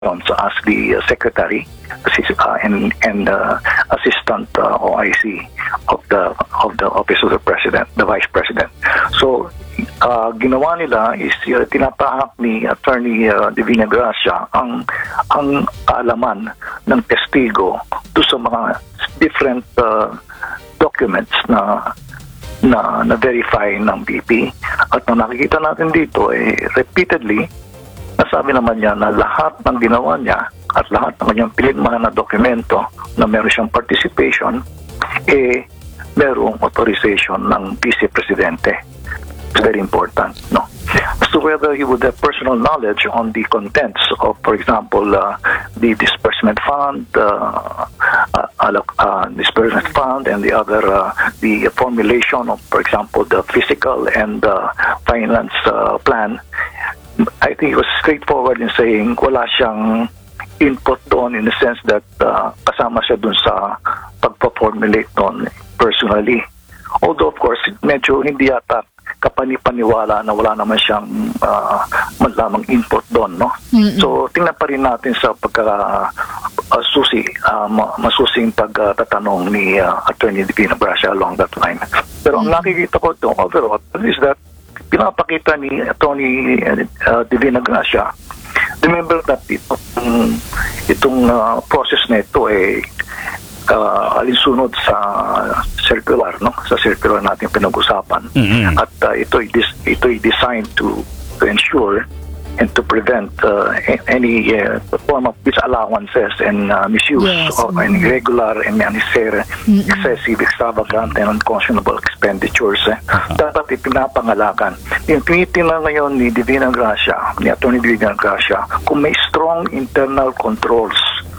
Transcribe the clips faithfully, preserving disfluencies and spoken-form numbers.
as the uh, secretary assist, uh, and and uh, assistant uh, O I C of the of the office of the president, the vice president. So uh, ginawa nila is uh, tinatahak ni Attorney uh, Divina Gracia ang ang kaalaman ng testigo to sa mga different uh, documents na na na-verify ng B P. At nung nakikita natin dito, eh, repeatedly, nasabi naman niya na lahat ng ginawa niya at lahat ng kanyang pinirmahan na dokumento na meron siyang participation, eh, merong authorization ng Vice Presidente. It's very important, no? As to whether he would have personal knowledge on the contents of, for example, uh, the disbursement fund, uh, uh, uh, disbursement fund, and the other, uh, the formulation of, for example, the physical and uh, finance uh, plan, I think it was straightforward in saying wala siyang input doon in the sense that uh, kasama siya dun sa pagpa-formulate doon personally. Although, of course, medyo hindi yata kapanipaniwala na wala naman siyang uh, lamang input doon, no? Mm-hmm. So, tingnan pa rin natin sa pagka uh, susi, uh, masusing pagtatanong ni uh, Attorney Divina Gracia along that line. Pero mm-hmm. ang nakikita ko doon overall is that pinapakita ni Attorney uh, Divina Gracia, remember that itong, itong uh, process na ito ay eh, uh, alinsunod sa circular, no? Sa circular natin pinag-usapan. Mm-hmm. At uh, ito ito ay designed to to ensure and to prevent uh, any uh, form of disallowances and uh, misuse yes. of mm-hmm. irregular and unnecessary, mm-hmm. excessive, extravagant, and unconscionable expenditures. Eh. Uh-huh. Dapat ipinapangalakan. Yung tinitingnan ngayon ni Divina Gracia, ni Attorney Divina Gracia, kung may strong internal controls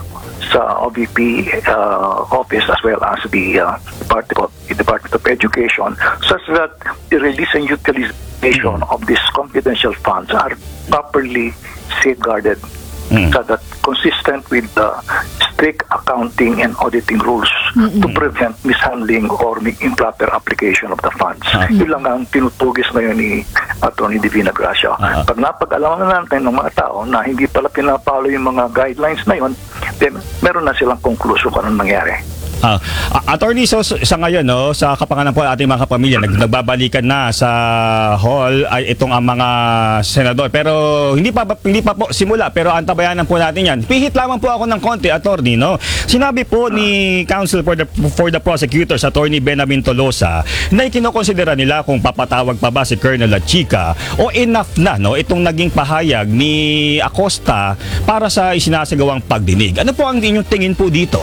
sa O V P uh, office as well as the uh, Department of, the Department of Education, such that the release and utilization mm. of these confidential funds are properly safeguarded, mm. so that consistent with the strict accounting and auditing rules mm-hmm. to prevent mishandling or improper application of the funds. Mm-hmm. Yun lang ang tinutugis ngayon ni Attorney Divina Gracia. Uh-huh. Pag napag-alaman na natin ng mga tao na hindi pala pinapalo yung mga guidelines na yun, then meron na silang konklusyon kung anong nangyari. Uh, attorney, so sa ngayon, no, sa kapakanan po ating mga kapamilya, nag nagbabalikan na sa hall ay itong ang mga senador. Pero hindi pa hindi pa po simula, pero antabayanan po natin yan. Pihit lamang po ako ng konti, attorney, no. Sinabi po ni Counsel for the for the Prosecutors, Attorney Benjamin Tolosa, na ikinokonsidera nila kung papatawag pa ba si Colonel Lachica o enough na, no, itong naging pahayag ni Acosta para sa isinasagawang pagdinig. Ano po ang inyong tingin po dito?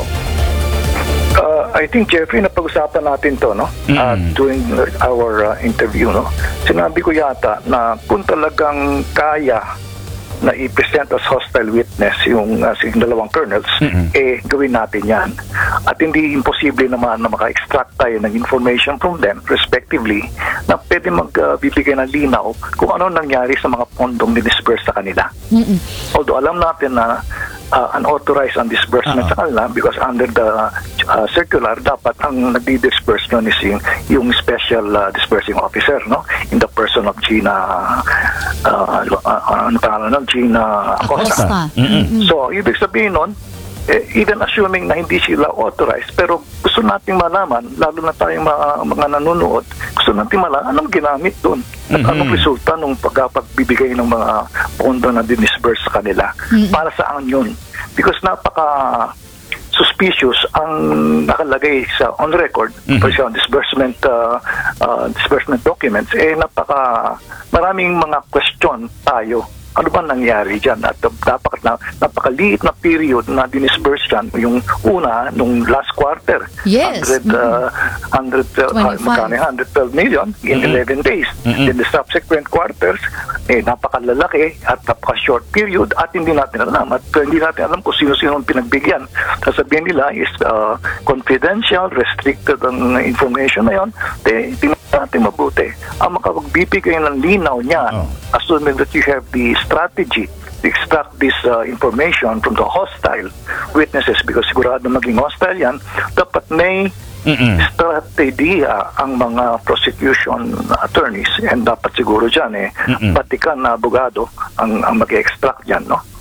Uh, I think, Jeffrey, napag-usapan natin to, no? Mm. Uh, during our uh, interview, no? Sinabi ko yata na kung talagang kaya na i-present as hostile witness yung uh, dalawang colonels, mm-hmm. eh, gawin natin yan. At hindi imposible naman na maka-extract tayo ng information from them, respectively, na pwede magbibigay uh, ng linaw kung ano nangyari sa mga pondong dinisperse sa kanila. Mm-hmm. Although alam natin na Uh, unauthorized on disbursement uh-huh. sa kanila because under the uh, circular dapat ang nagdi-disburse nun is yung, yung special uh, disbursing officer, no, in the person of Gina uh, uh, ano pangalan nun? Gina Acosta. Acosta. Mm-hmm. So ibig sabihin nun, eh, even assuming na hindi sila authorized, pero gusto nating malaman, lalo na tayong mga, mga nanonood, gusto nating malaman anong ginamit doon at mm-hmm. anong resulta nung pagpagbibigay ng mga pondo na dinisburse sa kanila. Mm-hmm. Para saan yun? Because napaka suspicious ang nakalagay sa on record, mm-hmm. for example, disbursement uh, uh, disbursement documents, eh napaka maraming mga question tayo. Ano ba nangyari dyan? At dapat na, napakaliit na period na dinisburse dyan. Yung una, nung last quarter, yes. one hundred, uh, one hundred, uh, one hundred twelve million in mm-hmm. eleven days. Mm-hmm. In the subsequent quarters, eh, napakalalaki at napaka-short period at hindi natin alam. At uh, hindi natin alam kung sino-sino ang pinagbigyan. Sasabihin nila is uh, confidential, restricted ang information na yun. Eh, natin mabuti. Ang makapagbibigay ng linaw niyan, oh. assuming that you have the strategy to extract this uh, information from the hostile witnesses, because sigurado maging hostile yan, dapat may Mm-mm. strategiya ang mga prosecution attorneys, and dapat siguro dyan eh, patikan na abogado ang, ang mag-extract yan, no?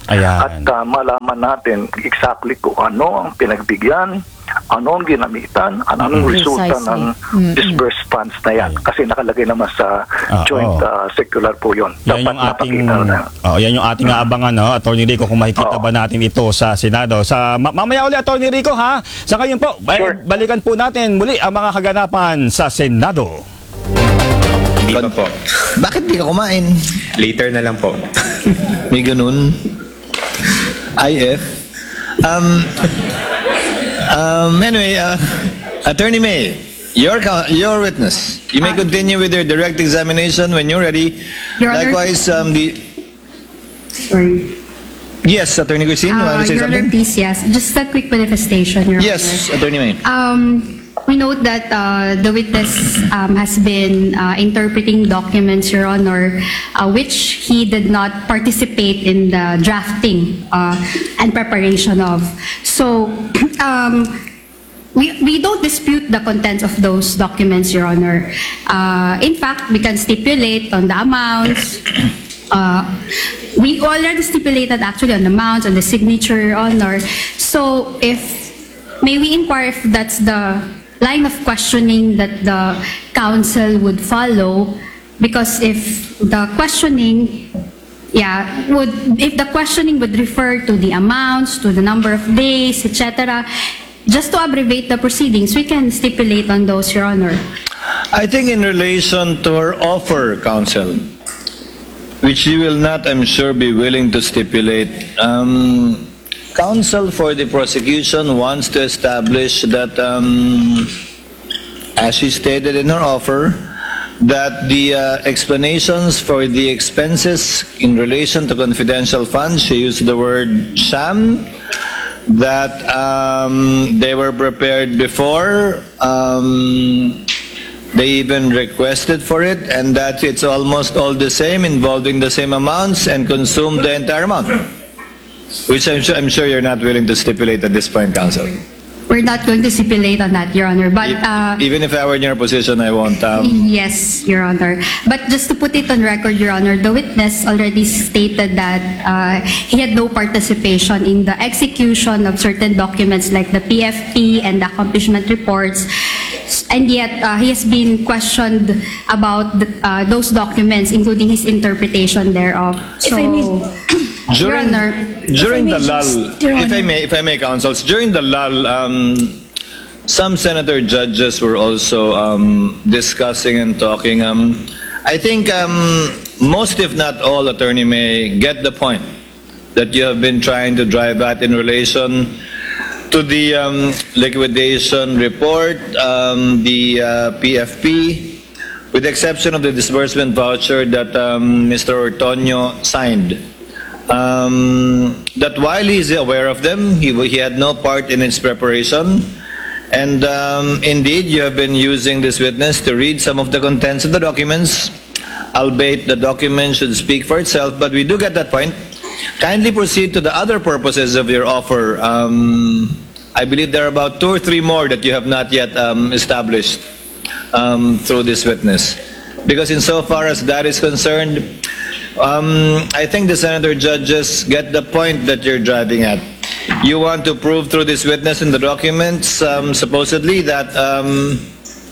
Ayan. at uh, malaman natin exactly kung ano ang pinagbigyan, ano ang ginamitan, ano ang resulta Precisely. ng Mm-mm. disbursed funds na yan. Kasi nakalagay naman sa Ah, joint oo. uh, circular po yun. Yan yung ating napakita na. oh, yan yung ating aabangan, no, Attorney Rico, kung makikita Oo. ba natin ito sa Senado. Sa ma- mamaya uli, Attorney Rico, ha. Sa ngayon po, ba- Sure. balikan po natin muli ang mga kaganapan sa Senado. Hindi pa po. Bakit di ka kumain? Later na lang po. May ganun. I F. Um, um, anyway, uh, Attorney May, your, co- your witness. You may continue with your direct examination when you're ready. Your Honor- Likewise, um, the... Sorry. Yes, Attorney Christine, you want Uh, to say Your Honor, something? please, yes. Just a quick manifestation, Your Yes, Honor. Attorney May. Um, we note that uh, the witness um, has been uh, interpreting documents, Your Honor, uh, which he did not participate in the drafting uh, and preparation of. So, um, we, we don't dispute the contents of those documents, Your Honor. Uh, in fact, we can stipulate on the amounts. Uh, we already stipulated actually on the amounts, on the signature, Your Honor. So, if, may we inquire if that's the line of questioning that the council would follow? Because if the questioning, yeah, would, if the questioning would refer to the amounts, to the number of days, et cetera, just to abbreviate the proceedings, we can stipulate on those, Your Honor. I think in relation to her offer, counsel, which you will not, I'm sure, be willing to stipulate, um, counsel for the prosecution wants to establish that, um, as she stated in her offer, that the uh, explanations for the expenses in relation to confidential funds, she used the word sham, that um, they were prepared before, um, they even requested for it, and that it's almost all the same, involving the same amounts, and consumed the entire amount. Which I'm sure, I'm sure you're not willing to stipulate at this point, counsel. We're not going to stipulate on that, Your Honor, but... Uh, Even if I were in your position, I won't. Um, Yes, Your Honor. But just to put it on record, Your Honor, the witness already stated that uh, he had no participation in the execution of certain documents like the P F P and the accomplishment reports. And yet, uh, he has been questioned about the, uh, those documents, including his interpretation thereof. If I may- Your during Honor, during If I the may lull, just- Your if I Honor. may, if I may, counsels, during the lull, um, some senator judges were also um, discussing and talking. Um, I think um, most, if not all, Attorney May get the point that you have been trying to drive at in relation to the um, liquidation report, um, the uh, P F P, with the exception of the disbursement voucher that um, Mister Ortonio signed. Um, that while he's aware of them, he, he had no part in its preparation. And um, indeed, you have been using this witness to read some of the contents of the documents, albeit the document should speak for itself, but we do get that point. Kindly proceed to the other purposes of your offer. Um, I believe there are about two or three more that you have not yet um, established um, through this witness. Because insofar as that is concerned, um, I think the senator judges get the point that you're driving at. You want to prove through this witness in the documents, um, supposedly, that um,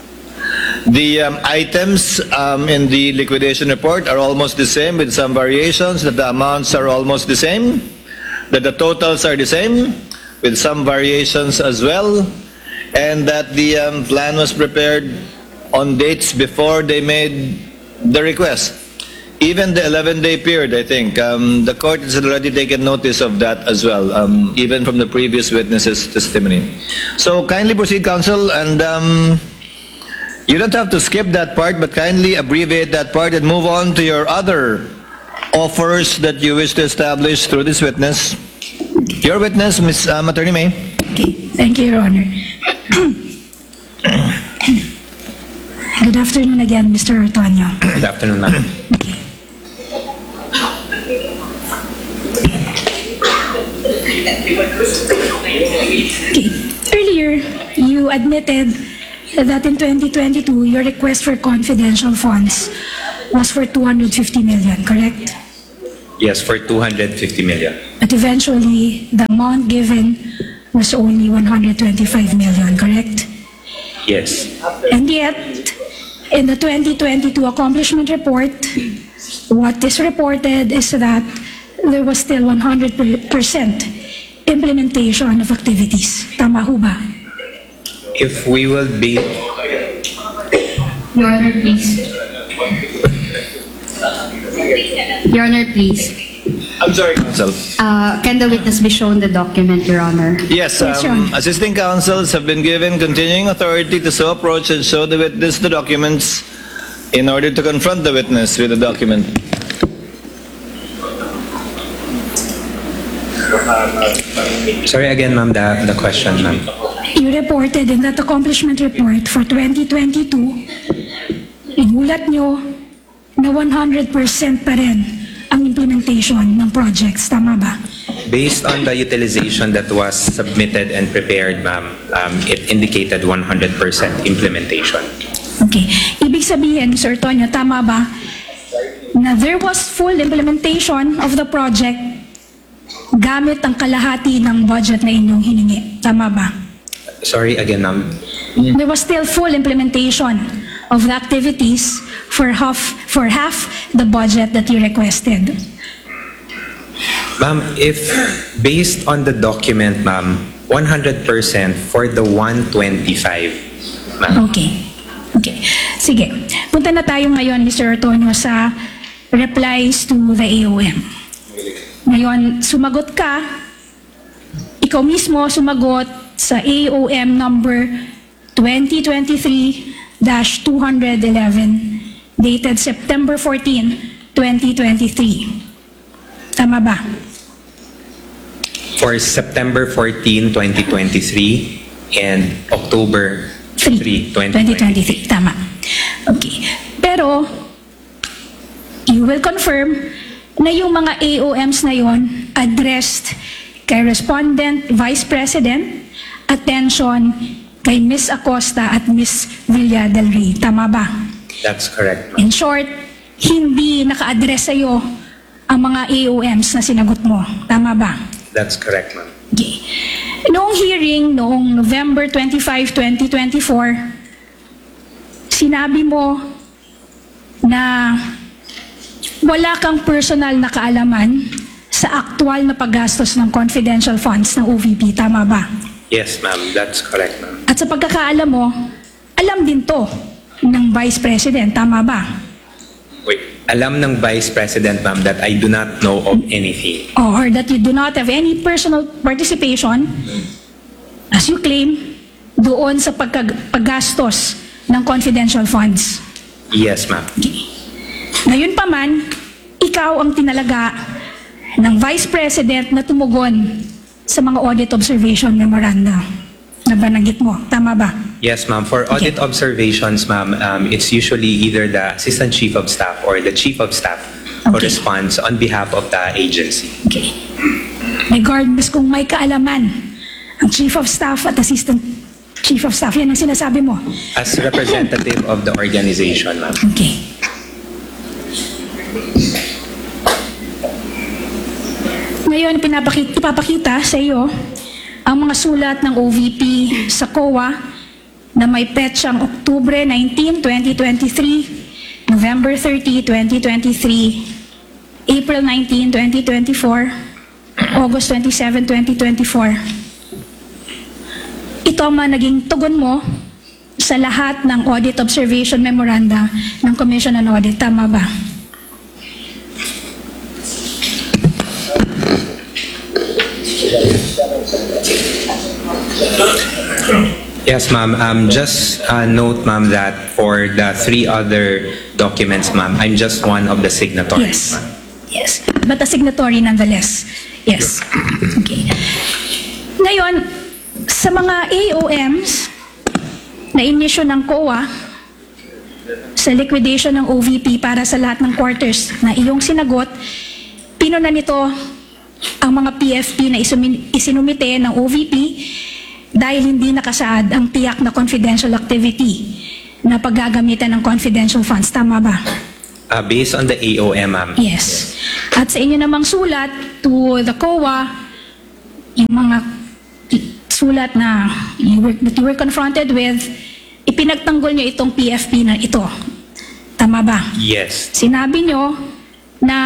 the um, items um, in the liquidation report are almost the same with some variations, that the amounts are almost the same, that the totals are the same with some variations as well, and that the um, plan was prepared on dates before they made the request. Even the eleven-day period, I think, um, the court has already taken notice of that as well, um, even from the previous witnesses' testimony. So kindly proceed, counsel, and um, you don't have to skip that part, but kindly abbreviate that part and move on to your other offers that you wish to establish through this witness. Your witness, Miz Um, Attorney May. Okay, thank you, Your Honor. Good afternoon again, Mister Ortonio. Good afternoon, ma'am. Okay. Okay. Earlier, you admitted that in twenty twenty-two, your request for confidential funds was for two hundred fifty million, correct? Yes, for two hundred fifty million. But eventually, the amount given was only one hundred twenty-five million, correct? Yes. And yet, in the twenty twenty-two accomplishment report, what is reported is that there was still one hundred percent implementation of activities. Tama ho ba? If we will be, Your Honor, please. Your Honor, please. I'm sorry, counsel. Uh, can the witness be shown the document, Your Honor? Yes, Yes, Your um, Honor. assisting counsels have been given continuing authority to so approach and show the witness the documents in order to confront the witness with the document. sorry again, ma'am, the, the question, ma'am. You reported in that accomplishment report for twenty twenty-two, inulat nyo na one hundred percent pa rin ang implementation ng projects. Tama ba? Based on the utilization that was submitted and prepared, ma'am, um, it indicated one hundred percent implementation. Okay. Ibig sabihin, Sir Tonyo, tama ba na there was full implementation of the project gamit ang kalahati ng budget na inyong hiningi? Tama ba? Sorry again, ma'am. There was still full implementation of the activities for half for half the budget that you requested. Ma'am, if based on the document, ma'am, one hundred percent for the one twenty-five, ma'am. Okay. Okay. Sige. Punta na tayo ngayon, Mister Ortonio, sa replies to the A O M. Ngayon, sumagot ka, ikaw mismo sumagot sa A O M number twenty twenty-three dash two eleven dated September fourteenth, twenty twenty-three. Tama ba? For September fourteenth, twenty twenty-three and October third, twenty twenty-three. Tama. Okay. Pero, you will confirm na yung mga A O Ms na yon addressed kay Respondent Vice President, attention kay Miz Acosta at Miz Villa del Rey. Tama ba? That's correct, ma'am. In short, hindi naka-address sa'yo ang mga A O Ms na sinagot mo. Tama ba? That's correct, ma'am. Okay. Noong hearing, noong November twenty-fifth, twenty twenty-four, sinabi mo na wala kang personal na kaalaman sa aktual na paggastos ng confidential funds ng O V P. Tama ba? Yes, ma'am. That's correct, ma'am. At sa pagkakaalam mo, alam din to ng Vice President. Tama ba? Wait. Alam ng Vice President, ma'am, that I do not know of anything. Or that you do not have any personal participation, as you claim, doon sa pagkag- paggastos ng confidential funds. Yes, ma'am. Okay. Ngayon pa man, ikaw ang tinalaga ng Vice President na tumugon sa mga audit observation memoranda na bananggit mo. Tama ba? Yes, ma'am. For audit Okay. observations, ma'am, um, it's usually either the Assistant Chief of Staff or the Chief of Staff who Okay. responds on behalf of the agency. Okay. Regardless kung may kaalaman ang Chief of Staff at Assistant Chief of Staff, yan ang sinasabi mo. As representative of the organization, ma'am. Okay. Ngayon, pinapakita, ipapakita sa iyo ang mga sulat ng O V P sa C O A na may petsang Octubre nineteenth, twenty twenty-three, November thirtieth, twenty twenty-three, April nineteenth, twenty twenty-four, August twenty-seventh, twenty twenty-four. Ito ang mga naging tugon mo sa lahat ng audit observation memoranda ng Commission on Audit. Tama ba? Yes, ma'am. Um, just uh, note, ma'am, that for the three other documents, ma'am, I'm just one of the signatories. Yes. ma'am. Yes. But a signatory nonetheless. Yes. Okay. Ngayon, sa mga A O Ms na inisyo ng C O A sa liquidation ng O V P para sa lahat ng quarters na iyong sinagot, pinuna nito ang mga P F P na isumi- isinumite ng O V P dahil hindi nakasaad ang tiyak na confidential activity na paggagamitan ng confidential funds. Tama ba? Uh, based on the A O M, ma'am. Yes. At sa inyo namang sulat to the C O A, yung mga sulat na you were, that you were confronted with, ipinagtanggol nyo itong P F P na ito. Tama ba? Yes. Sinabi nyo na,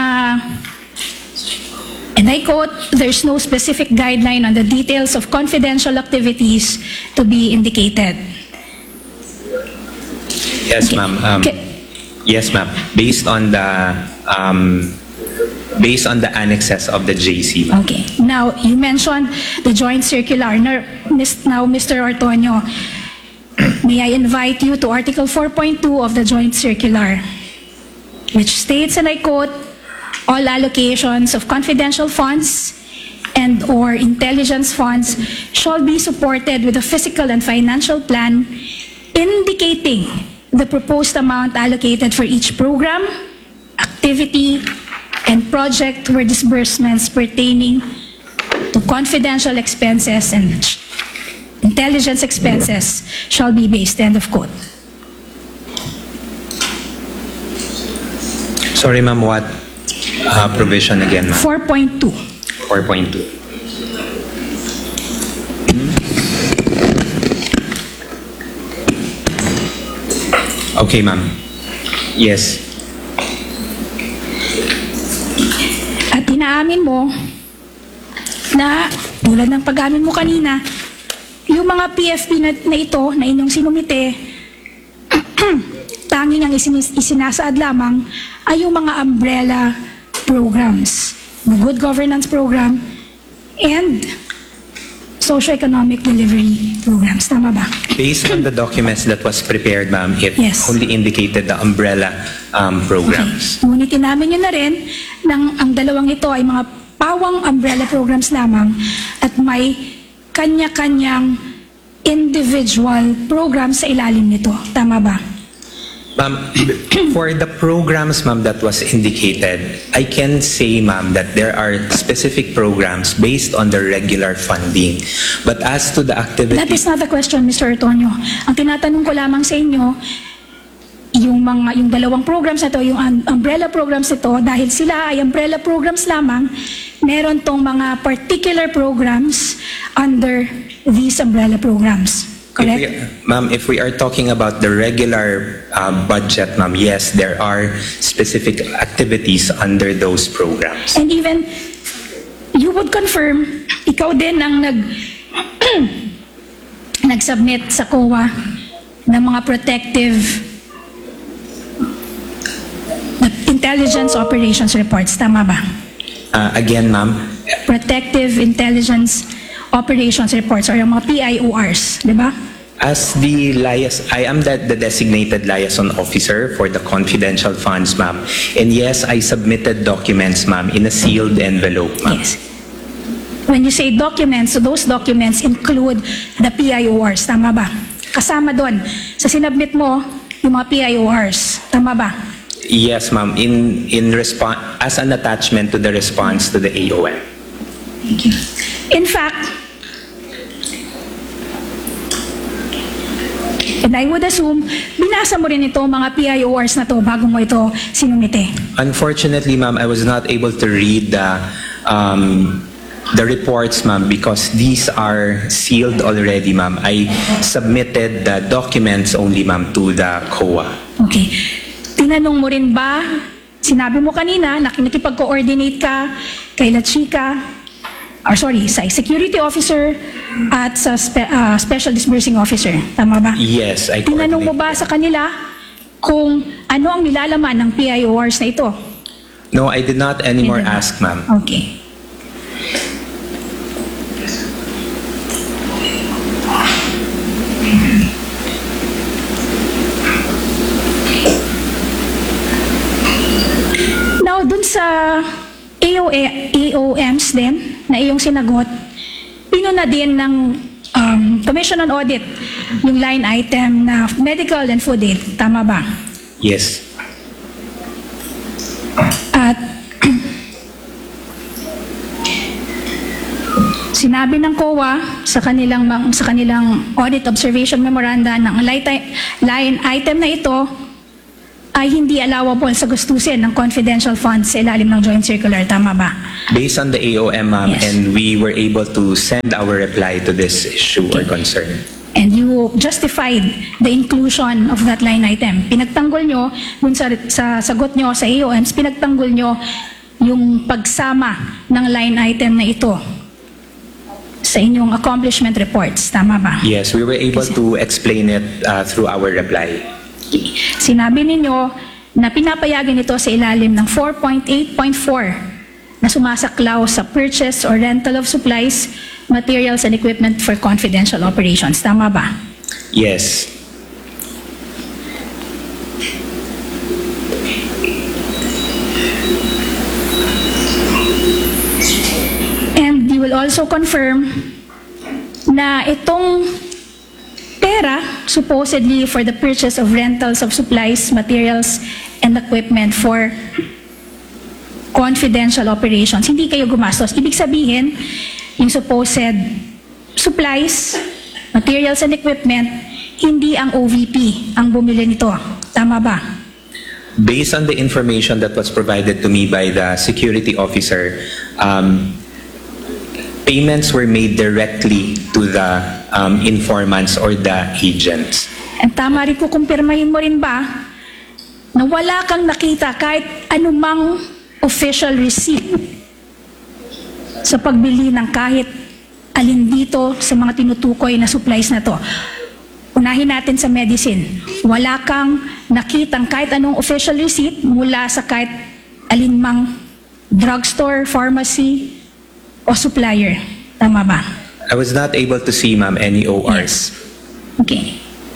and I quote, there's no specific guideline on the details of confidential activities to be indicated. Yes, ma'am. Um, Okay. Yes, ma'am. Based on the um, based on the annexes of the J C, ma'am. Okay. Now, you mentioned the joint circular. Now, Mis- now Mister Ortonio, may I invite you to Article four point two of the joint circular, which states, and I quote, all allocations of confidential funds and or intelligence funds shall be supported with a physical and financial plan indicating the proposed amount allocated for each program, activity, and project where disbursements pertaining to confidential expenses and intelligence expenses shall be based. End of quote. Sorry, ma'am. What uh, provision again, ma'am? four point two. four point two. Okay, ma'am. Yes. At inaamin mo na tulad ng pag-amin mo kanina, yung mga P F P na, na ito na inyong sinumite, tanging ang isinis, isinasaad lamang ay yung mga umbrella programs, the good governance program, and socio-economic delivery programs. Tama ba? Based on the documents that was prepared, ma'am, it Yes. only indicated the umbrella um, programs. Okay. Ngunit namin yun na rin ng ang dalawang ito ay mga pawang umbrella programs lamang at may kanya-kanyang individual programs sa ilalim nito. Tama ba? Ma'am, for the programs, ma'am, that was indicated, I can say, ma'am, that there are specific programs based on the regular funding. But as to the activity... That is not the question, Mister Ortonio. Ang tinatanong ko lamang sa inyo, yung mga yung dalawang programs na to, yung um- umbrella programs ito, dahil sila ay umbrella programs lamang, meron tong mga particular programs under these umbrella programs. If Correct? we, ma'am, if we are talking about the regular uh, budget, ma'am, yes, there are specific activities under those programs. And even, you would confirm, ikaw din ang nag, nag-submit sa C O A ng mga protective intelligence operations reports. Tama ba? Uh, again, ma'am, Protective intelligence operations reports or yung mga P I O Rs, di ba? as the liaison, I am the, the designated liaison officer for the confidential funds, ma'am. And yes, I submitted documents, ma'am, in a sealed envelope, ma'am. Yes. When you say documents, so those documents include the P I O Rs, tama ba? Kasama doon, sa sinabmit mo, yung mga P I O Rs, tama ba? Yes, ma'am, in, in response, as an attachment to the response to the A O M. Thank you. In fact, and I would assume, binasa mo rin ito, mga P I O Rs na to, bago mo ito sinumite. Unfortunately, ma'am, I was not able to read the um, the reports, ma'am, because these are sealed already, ma'am. I submitted the documents only, ma'am, to the C O A. Okay. Tinanong mo rin ba, sinabi mo kanina, nakikipag-coordinate ka kay La Chica, or sorry, sa security officer at sa spe- uh, special disbursing officer. Tama ba? Yes, I Tinanong mo coordinate. ba sa kanila kung ano ang nilalaman ng P I O Rs na ito? No, I did not anymore You did not. ask, ma'am. Okay. Now, dun sa A O Ms din na iyong sinagot, pino na din ng um, Commission on Audit yung line item na medical and food aid. Tama ba? Yes. At sinabi ng C O A sa kanilang mga- sa kanilang audit observation memoranda ng line line item na ito ay hindi allowable sa gustusin ng confidential funds sa ilalim ng Joint Circular. Tama ba? Based on the A O M, ma'am, Yes. and we were able to send our reply to this issue or concern. And you justified the inclusion of that line item. Pinagtanggol nyo, dun sa, sa sagot nyo sa A O Ms, pinagtanggol nyo yung pagsama ng line item na ito sa inyong accomplishment reports. Tama ba? Yes, we were able to explain it uh, through our reply. Sinabi ninyo na pinapayagan ito sa ilalim ng four point eight point four na sumasaklaw sa purchase or rental of supplies, materials, and equipment for confidential operations. Tama ba? Yes. And you will also confirm na itong pera, supposedly for the purchase of rentals of supplies, materials, and equipment for confidential operations, hindi kayo gumastos. Ibig sabihin, yung supposed supplies, materials, and equipment, hindi ang O V P ang bumili nito. Tama ba? Based on the information that was provided to me by the security officer, um, payments were made directly to the um, informants or the agents. And tama rin po, kumpirmahin mo rin ba na wala kang nakita kahit anumang official receipt sa pagbili ng kahit alin dito sa mga tinutukoy na supplies na to? Unahin natin sa medicine. Wala kang nakitang kahit anong official receipt mula sa kahit alinmang drugstore, pharmacy, o supplier. Tama ba? I was not able to see, ma'am, any O Rs. Yes. Okay.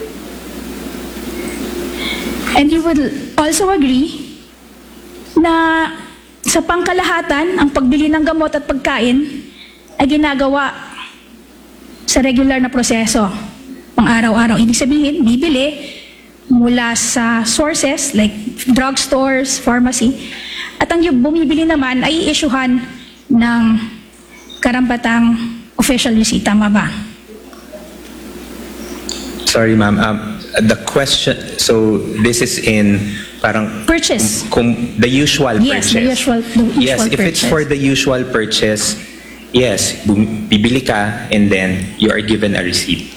And you would also agree na sa pangkalahatan, ang pagbili ng gamot at pagkain ay ginagawa sa regular na proseso pang araw-araw. Ibig sabihin, bibili mula sa sources like drugstores, pharmacy, at ang bumibili naman ay i-issuehan ng karampatang official receipt. Tama ba? Sorry, ma'am. Um, the question, so this is in parang Purchase. kung the usual Yes, purchase. the usual, the usual Yes, if it's purchase. for the usual purchase, yes, bum- bibili ka and then you are given a receipt.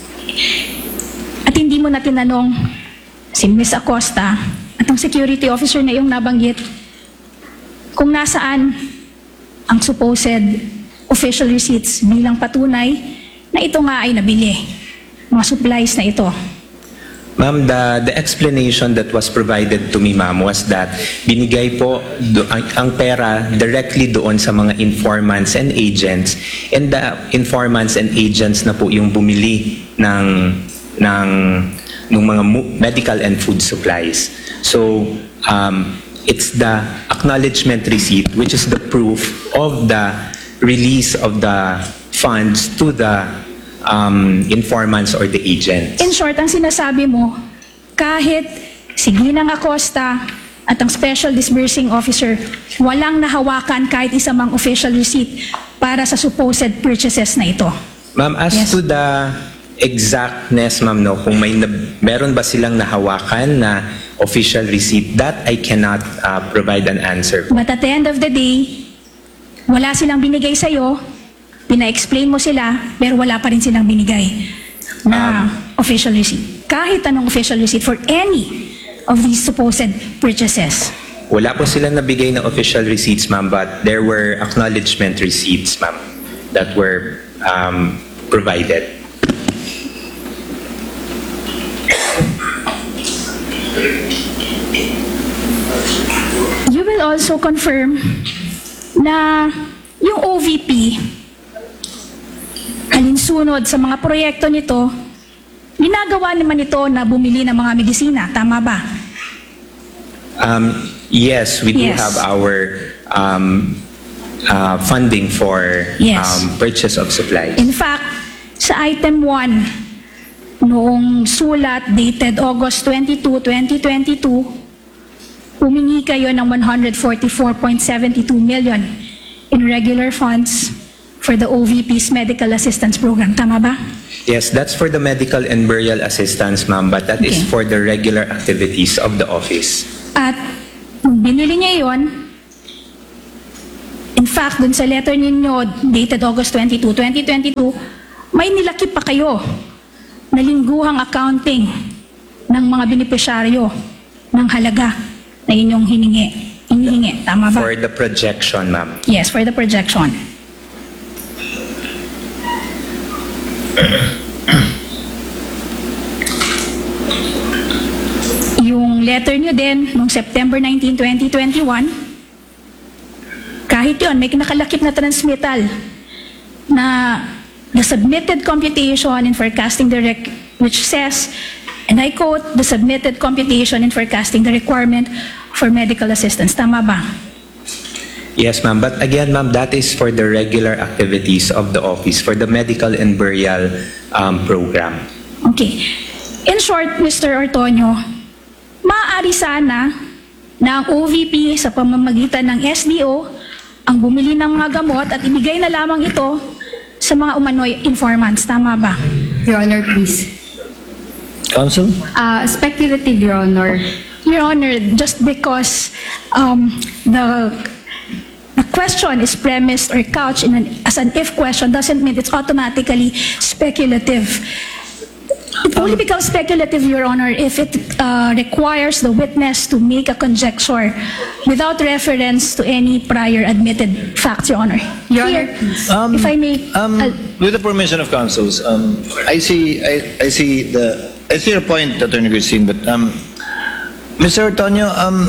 At hindi mo na tinanong si Miz Acosta at ang security officer na iyong nabanggit kung nasaan ang supposed official receipts bilang patunay na ito nga ay nabili, mga supplies na ito. Ma'am, the, the explanation that was provided to me, ma'am, was that binigay po do, ang, ang pera directly doon sa mga informants and agents, and the informants and agents na po yung bumili ng, ng, ng mga mu- medical and food supplies. So, um, it's the acknowledgement receipt, which is the proof of the release of the funds to the um, informants or the agents. In short, ang sinasabi mo, kahit si Ginang Acosta at ang Special Disbursing Officer, walang nahawakan kahit isa mang official receipt para sa supposed purchases na ito. Ma'am, as Yes. to the exactness, ma'am, no, kung may na, meron ba silang nahawakan na official receipt, that I cannot uh, provide an answer. But at the end of the day, wala silang binigay sa'yo, pina-explain mo sila, pero wala pa rin silang binigay na official receipt. Kahit anong official receipt for any of these supposed purchases. Wala po silang nabigay na official receipts, ma'am, but there were acknowledgement receipts, ma'am, that were um, provided. You will also confirm na yung O V P, alinsunod sa mga proyekto nito, ginagawa naman ito na bumili ng mga medisina. Tama ba? Um, yes, we do Yes. have our um, uh, funding for Yes. um, purchase of supplies. In fact, sa item one, noong sulat dated August twenty-second, twenty twenty-two, humingi kayo ng one hundred forty-four point seven two million in regular funds for the O V P's medical assistance program. Tama ba? Yes, that's for the medical and burial assistance, ma'am, but that is Okay. for the regular activities of the office. At nung binili niya yon, in fact, dun sa letter ninyo dated August twenty-second, twenty twenty-two, may nilakip pa kayo na lingguhang accounting ng mga benepisyaryo ng halaga na inyong hiningi. Hinihingi. Tama ba? For the projection, ma'am. Yes, for the projection. Yung letter nyo din, noong September nineteenth, twenty twenty-one, kahit yun, may nakalakip na transmittal na the submitted computation in forecasting the rec which says, and I quote, the submitted computation in forecasting the requirement for medical assistance. Tama ba? Yes, ma'am. But again, ma'am, that is for the regular activities of the office, for the medical and burial um, program. Okay. In short, Mister Ortonio, maaari sana na ang O V P sa pamamagitan ng S D O ang bumili ng mga gamot at ibigay na lamang ito sa mga umano'y informants. Tama ba? Your Honor, please. Counsel? Uh, speculative, Your Honor. Your Honor, just because um, the the question is premised or couched in an, as an if question doesn't mean it's automatically speculative. It only becomes speculative, Your Honor, if it uh, requires the witness to make a conjecture without reference to any prior admitted facts, Your Honor. Your Here, Honor, please. Um, if I may, Um, I'll- with the permission of counsels, um, I see, I, I see the, I see your point, Attorney Christine, but um, Mister Ortonio, um,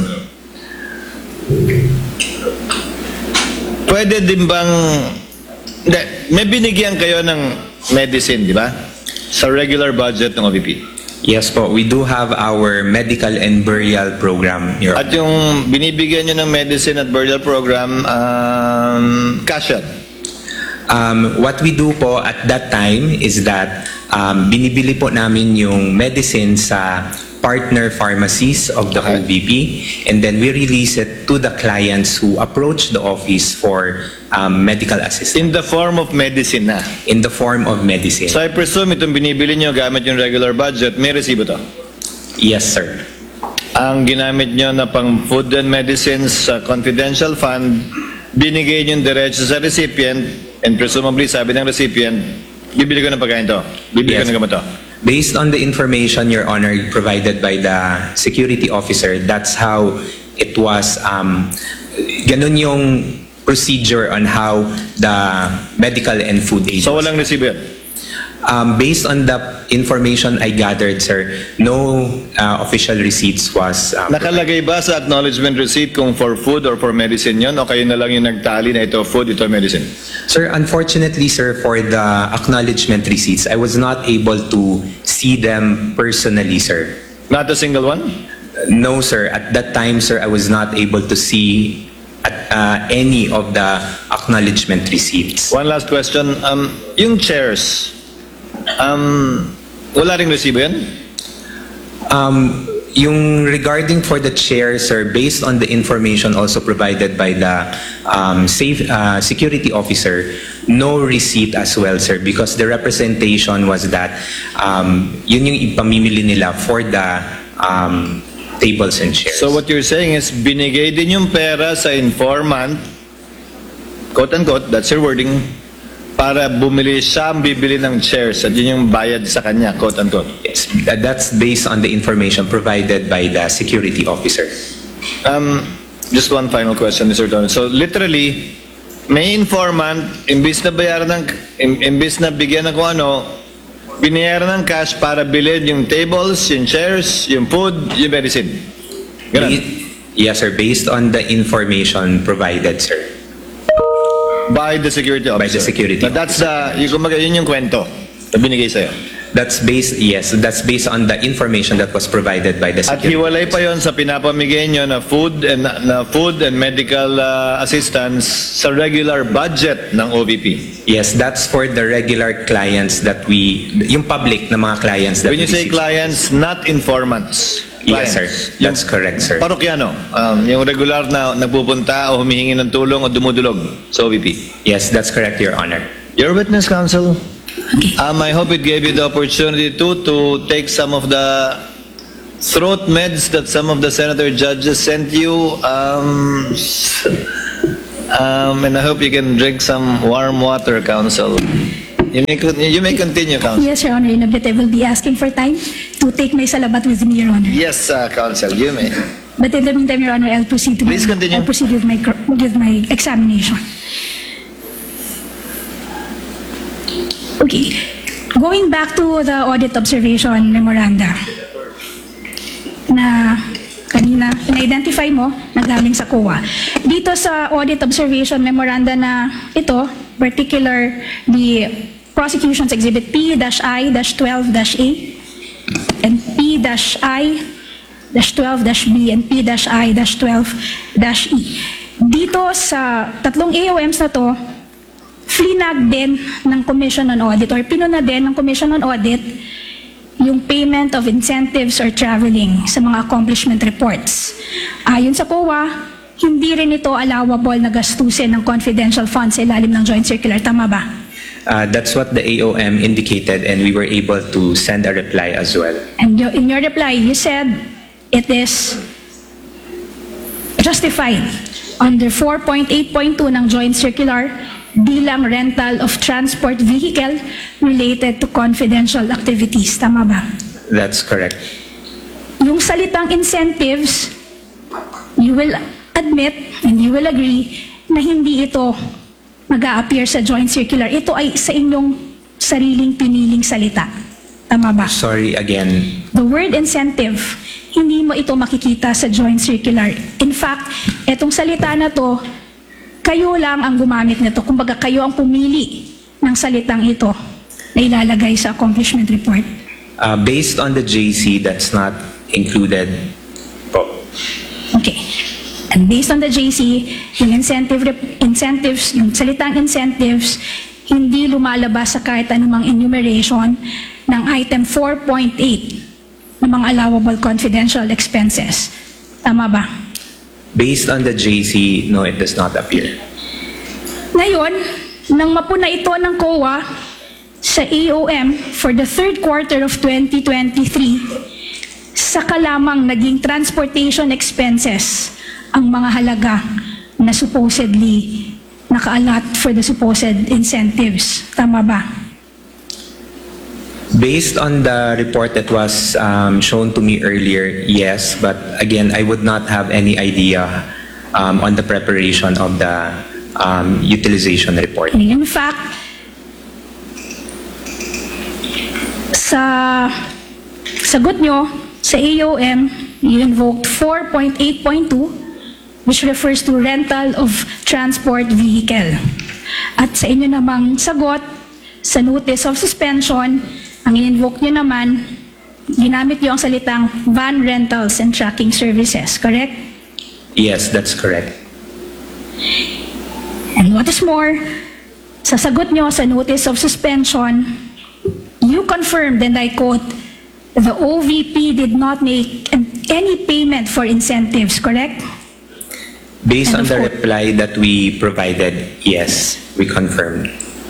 pwede din bang, hindi, may binigyan kayo ng medicine, di ba? Sa regular budget ng O V P. Yes po, we do have our medical and burial program here. At yung binibigyan nyo ng medicine at burial program, um, cash yan. Um, what we do po at that time is that um, binibili po namin yung medicine sa partner pharmacies of the Okay. O V P, and then we release it to the clients who approach the office for um, medical assistance In the form of medicine na. in the form of medicine. So I presume itong binibili nyo gamit yung regular budget, may resibo to. Yes, sir. Ang ginamit nyo na pang food and medicines sa confidential fund, binigay nyo diretso sa recipient, and presumably sabi ng recipient, bibili ko ng pagkain to, bibili Yes. ko ng gamot to. Based on the information, Your Honor, provided by the security officer, that's how it was, um, ganun yung procedure on how the medical and food agency. So walang resibo yan. Um, based on the information I gathered, sir, no uh, official receipts was um, Nakalagay ba sa acknowledgement receipt kung for food or for medicine yon, o kayo na lang yung nagtali na ito food, ito medicine? Sir, unfortunately, sir, for the acknowledgement receipts, I was not able to see them personally, sir. Not a single one? No, sir. At that time, sir, I was not able to see at, uh, any of the acknowledgement receipts. One last question. Um, yung chairs, um, wala ring resibo yan? Um, yung regarding for the chair, sir, based on the information also provided by the um, safe, uh, security officer, no receipt as well, sir, because the representation was that um, yun yung ipamimili nila for the um, tables and chairs. So what you're saying is binigay din yung pera sa informant, quote-unquote, that's your wording, para bumili siya ang bibili ng chairs at yun yung bayad sa kanya, quote-unquote. Yes, that- that's based on the information provided by the security officer. Um, just one final question, Mister Tony. So literally, may informant, imbis na bayaran ng, im- imbis na bigyan ng kung ano, binayaran ng cash para bilhin yung tables, yung chairs, yung food, yung medicine. Ganun. Yes, sir, based on the information provided, sir. By the security officer. By the security But that's the, yung, kumbaga, yun yung kwento na binigay sa'yo. That's based, yes, that's based on the information that was provided by the At security. hiwalay pa yon sa pinapamigay nyo na food and na food and medical uh, assistance sa regular budget ng O V P. Yes, that's for the regular clients that we, yung public na mga clients that When you we say receive. clients, not informants. Yes, sir. Clients. That's correct, sir. Parokyano, um, yung regular na nagpupunta o humihingi ng tulong o dumudulog sa O V P. Yes, that's correct, Your Honor. Your witness, counsel. Okay. Um, I hope it gave you the opportunity too to take some of the throat meds that some of the senator judges sent you. Um, um, and I hope you can drink some warm water, counsel. You may, con- you may continue, counsel. Yes, Your Honor. In a bit, I will be asking for time to take my salabat with me, Your Honor. Yes, uh, counsel, you may. But in the meantime, Your Honor, I'll proceed to Please my, continue. I'll proceed with my cr- with my examination. Okay, going back to the audit observation memoranda na kanina in-identify mo nagaling sa C O A. Dito sa audit observation memoranda na ito, particular the prosecution's exhibit P I twelve A and P I twelve B and P I twelve E. Dito sa tatlong A O Ms na to, flinag din ng Commission on Audit or pinuna din ng Commission on Audit yung payment of incentives or traveling sa mga accomplishment reports. Ayon sa C O A, hindi rin ito allowable na gastusin ng confidential funds sa ilalim ng Joint Circular. Tama ba? Uh, that's what the A O M indicated, and we were able to send a reply as well. And you- in your reply, you said it is justified under four point eight point two ng Joint Circular bilang rental of transport vehicle related to confidential activities. Tama ba? That's correct. Yung salitang incentives, you will admit and you will agree na hindi ito mag-a-appear sa Joint Circular. Ito ay sa inyong sariling piniling salita. Tama ba? Sorry again. The word incentive, hindi mo ito makikita sa Joint Circular. In fact, etong salita na to, kayo lang ang gumamit nito. Kumbaga, kayo ang pumili ng salitang ito na ilalagay sa accomplishment report. Uh, based on the J C, that's not included po. Okay. And based on the J C, yung incentive rep- incentives, yung salitang incentives, hindi lumalabas sa kahit anumang enumeration ng item four point eight ng mga allowable confidential expenses. Tama ba? Based on the J C, no, it does not appear. Ngayon, nang mapuna ito ng C O A sa A O M for the third quarter of twenty twenty-three, saka lamang naging transportation expenses ang mga halaga na supposedly naka-allot for the supposed incentives. Tama ba? Based on the report that was um, shown to me earlier, yes, but again, I would not have any idea um, on the preparation of the um, utilization report. In fact, sa sagot nyo sa A O M, you invoked four point eight point two, which refers to rental of transport vehicle. At sa inyo namang sagot, sa notice of suspension, ang in-invoke nyo naman, ginamit nyo ang salitang van rentals and tracking services, correct? Yes, that's correct. And what is more, sa sagot nyo sa notice of suspension, you confirmed, and I quote, the O V P did not make an- any payment for incentives, correct? Based And on of the course- reply that we provided, yes, we confirmed.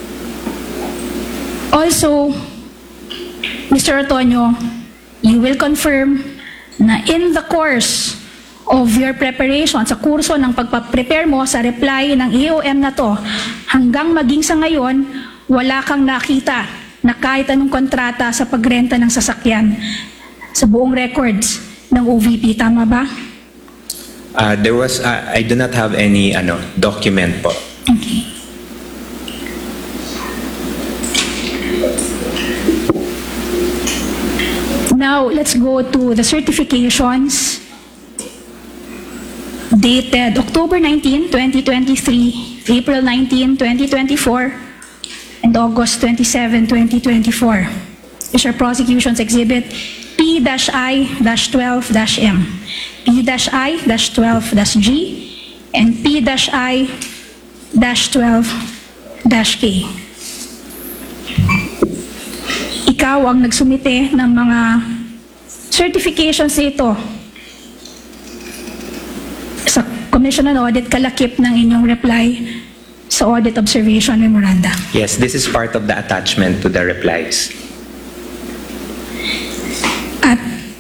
Also, Mister Antonio, you will confirm na in the course of your preparation, sa kurso ng pagpaprepare mo sa reply ng A O M na to, hanggang maging sa ngayon, wala kang nakita na kahit anong kontrata sa pagrenta ng sasakyan sa buong records ng O V P. Tama ba? Uh, there was, uh, I do not have any ano, document po. Okay. Now, let's go to the certifications dated October nineteenth, twenty twenty-three, April nineteenth, twenty twenty-four, and August twenty-seventh, twenty twenty-four. Which are prosecution's exhibit P I twelve M, P I twelve G, and P I twelve K. Ikaw ang nagsumite ng mga certifications nito sa Commission on Audit kalakip ng inyong reply sa Audit Observation Memoranda. Yes, this is part of the attachment to the replies. At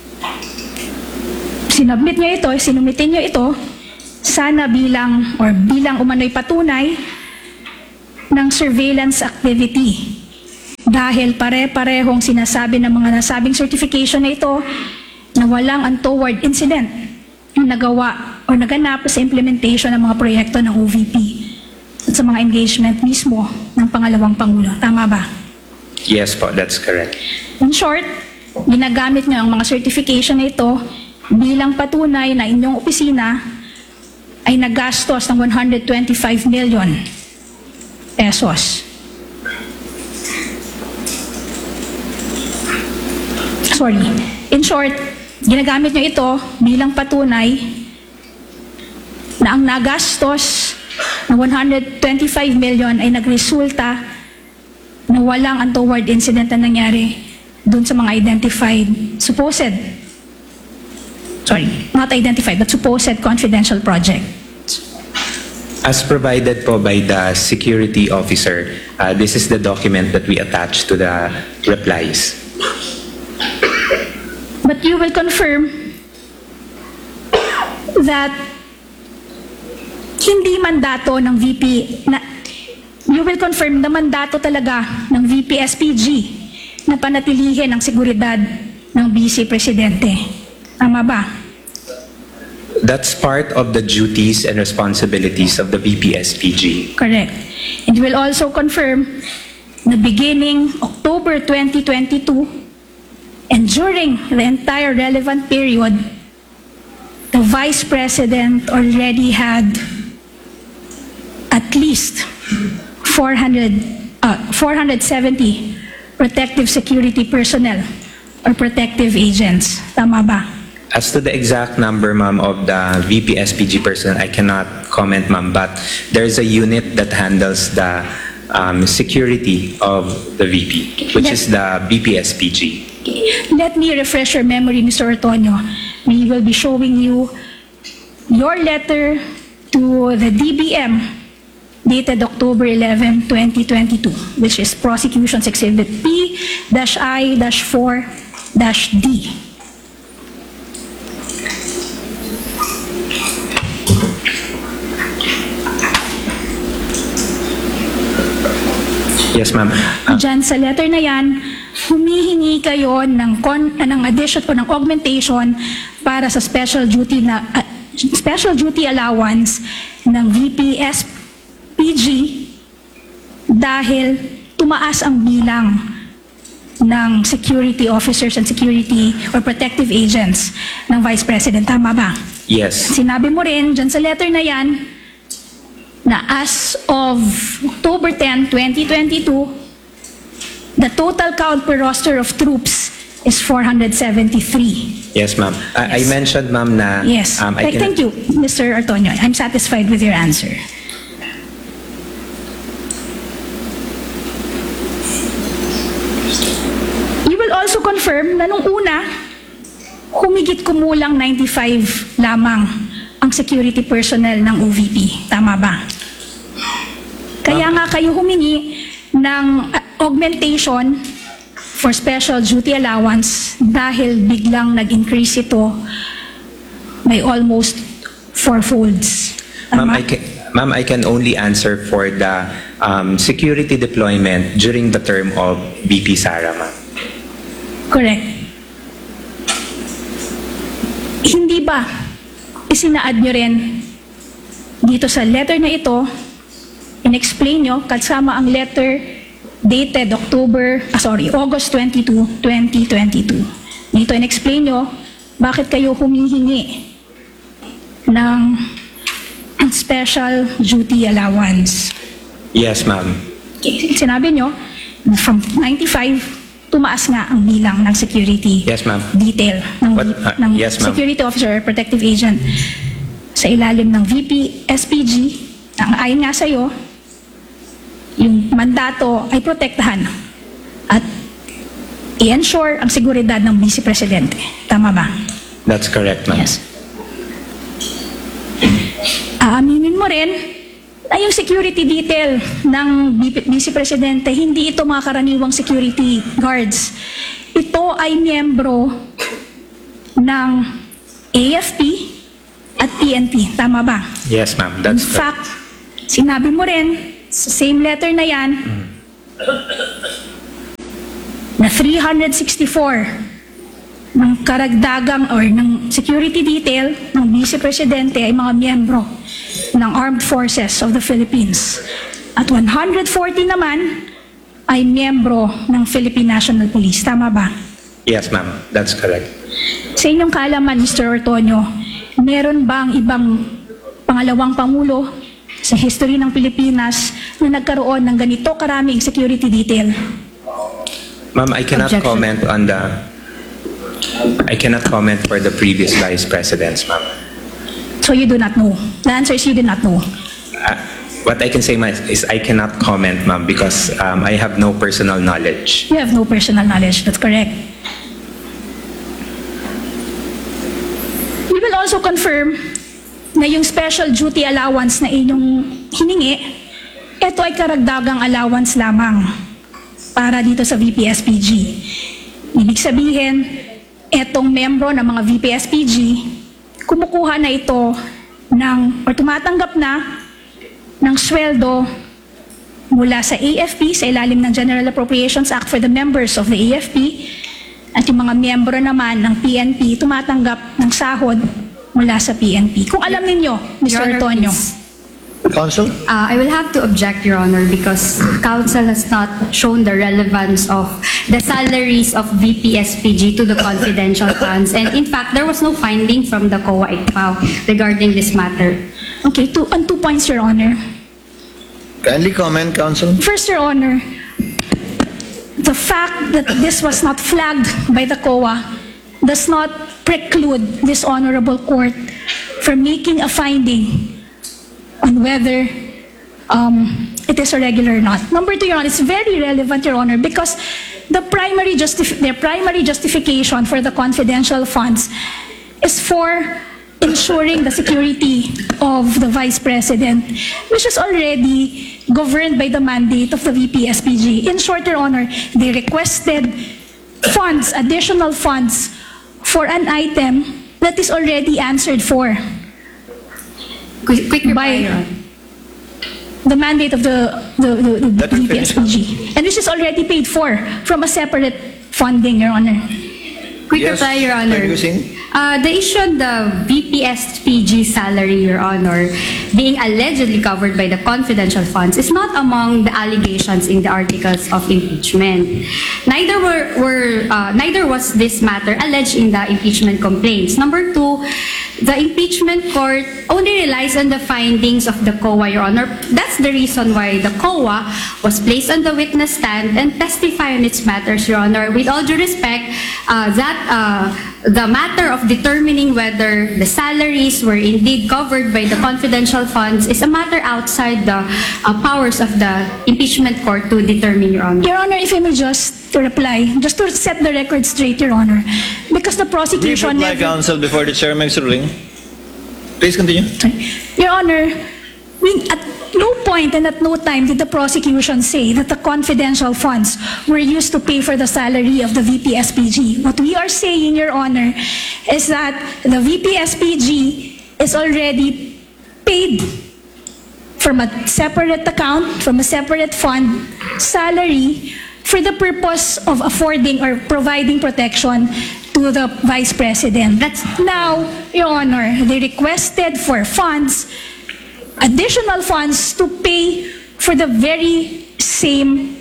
sinubmit nyo ito, sinumitin nyo ito, sana bilang or bilang umano'y patunay ng surveillance activity. Dahil pare-parehong sinasabi ng mga nasabing certification na ito na walang untoward incident yung nagawa o naganap sa implementation ng mga proyekto ng O V P at sa mga engagement mismo ng pangalawang Pangulo. Tama ba? Yes po, that's correct. In short, ginagamit nyo ang mga certification na ito bilang patunay na inyong opisina ay nagastos ng one hundred twenty-five million pesos. Sorry. In short, ginagamit nyo ito bilang patunay na ang nagastos ng one hundred twenty-five million ay nagresulta na walang untoward incident na nangyari dun sa mga identified, supposed, sorry, not identified, but supposed confidential project. As provided po by the security officer, uh, this is the document that we attach to the replies. But you will confirm that hindi mandato ng V P, na, you will confirm na mandato talaga ng V P S P G na panatilihin ang seguridad ng Vice Presidente. Tama ba? That's part of the duties and responsibilities of the V P S P G. Correct. And you will also confirm na beginning October twenty twenty-two and during the entire relevant period, the Vice President already had at least four hundred, uh, four hundred seventy protective security personnel or protective agents. Tama ba? As to the exact number, ma'am, of the V P S P G personnel, I cannot comment, ma'am, but there's a unit that handles the um, security of the V P, which is the V P S P G. Let me refresh your memory, Mister Ortonio. We will be showing you your letter to the D B M dated October eleventh, twenty twenty-two, which is Prosecution's Exhibit P I four D. Yes, ma'am. Uh, Diyan sa letter na yan, humihingi kayo ng, con, uh, ng addition o ng augmentation para sa special duty na uh, special duty allowance ng V P S P G dahil tumaas ang bilang ng security officers and security or protective agents ng Vice President. Tama ba? yes. Sinabi mo rin dyan sa letter na yan na as of October tenth, twenty twenty-two, the total count per roster of troops is four hundred seventy-three. Yes, ma'am. I, I Yes. mentioned, ma'am, na Yes. um, I Th- can, Thank you, Mister Ortonio. I'm satisfied with your answer. You will also confirm na nung una, humigit kumulang ninety-five lamang ang security personnel ng O V P. Tama ba? Kaya nga kayo humingi ng uh, augmentation for special duty allowance dahil biglang nag-increase ito by almost four folds. ma'am, Tama? I can, ma'am, I can only answer for the um, security deployment during the term of V P Sara, ma'am. Correct. Hindi ba isinaad nyo rin dito sa letter na ito, in-explain nyo kasama ang letter dated October, ah, sorry, August twenty-second, twenty twenty-two. Dito in-explain nyo bakit kayo humihingi ng special duty allowance. Yes, ma'am. Okay. Sinabi nyo, from ninety-five, tumaas nga ang bilang ng security Yes, ma'am. detail ng, What? Uh, ng yes, ma'am. security officer or protective agent sa ilalim ng V P S P G. Ang ayon nga sa'yo, yung mandato ay protektahan at i-ensure ang seguridad ng Vice Presidente. Tama ba? That's correct, ma'am. Yes. Aaminin mo rin na yung security detail ng Vice Presidente, hindi ito mga karaniwang security guards. Ito ay miyembro ng A F P at P N P. Tama ba? Yes, ma'am. In That's correct. fact, sinabi mo rin sa same letter na yan na three hundred sixty-four ng karagdagang or ng security detail ng Vice Presidente ay mga miyembro ng Armed Forces of the Philippines. At one hundred forty naman ay miyembro ng Philippine National Police. Tama ba? Yes, ma'am. That's correct. Sa inyong kaalaman, Mister Ortonio, meron bang ibang pangalawang pangulo sa history ng Pilipinas na nagkaroon ng ganito karaming security detail? Ma'am, I cannot Objection. comment on the... I cannot comment for the previous vice presidents, ma'am. So you do not know. The answer is you do not know. Uh, what I can say, ma'am, is I cannot comment, ma'am, because um, I have no personal knowledge. You have no personal knowledge. That's correct. We will also confirm na yung special duty allowance na inyong hiningi, ito ay karagdagang allowance lamang para dito sa V P S P G. Ibig sabihin, etong membro ng mga V P S P G, kumukuha na ito ng, or tumatanggap na ng sweldo mula sa A F P, sa ilalim ng General Appropriations Act for the members of the A F P, at yung mga miyembro naman ng P N P, tumatanggap ng sahod mula sa P N P. Kung alam ninyo, Mister Your Honor, Antonio. please. Counsel? Uh, I will have to object, Your Honor, because Council has not shown the relevance of the salaries of V P S P G to the confidential funds. And in fact, there was no finding from the C O A I C P A O regarding this matter. Okay, two, on two points, Your Honor. Kindly comment, Counsel. First, Your Honor, the fact that this was not flagged by the C O A does not preclude this honorable court from making a finding on whether um, it is irregular or not. Number two, Your Honor, it's very relevant, Your Honor, because the primary justif- their primary justification for the confidential funds is for ensuring the security of the Vice President, which is already governed by the mandate of the V P S P G. In short, Your Honor, they requested funds, additional funds, for an item that is already answered for Quick, quick reply, by Your Honor. the mandate of the, the, the, the Let me V P S P G, and which is already paid for from a separate funding, Your Honor. Quick Yes, reply, Your Honor. Madam Gusing. Uh, the issue of the V P S P G salary, Your Honor, being allegedly covered by the confidential funds is not among the allegations in the articles of impeachment. Neither were, were uh, neither was this matter alleged in the impeachment complaints. Number two, the impeachment court only relies on the findings of the C O A, Your Honor. That's the reason why the C O A was placed on the witness stand and testify on its matters, Your Honor. With all due respect, uh, that uh, the matter of determining whether the salaries were indeed covered by the confidential funds is a matter outside the uh, powers of the impeachment court to determine, Your Honor. Your Honor, if I may just to reply, just to set the record straight, Your Honor, because the Brief prosecution reply, never... Counsel, before the Chair makes a ruling. Please continue. Your Honor, we, at no point and at no time did the prosecution say that the confidential funds were used to pay for the salary of the V P S P G. What we are saying, Your Honor, is that the V P S P G is already paid from a separate account, from a separate fund, salary for the purpose of affording or providing protection to the Vice President. That's now, Your Honor, they requested for funds, additional funds to pay for the very same